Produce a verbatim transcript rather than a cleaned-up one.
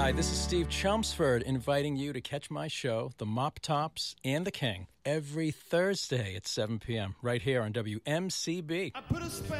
Hi, this is Steve Chelmsford inviting you to catch my show, The Mop Tops and the King, every Thursday at seven p.m. right here on W M C B. I put a spell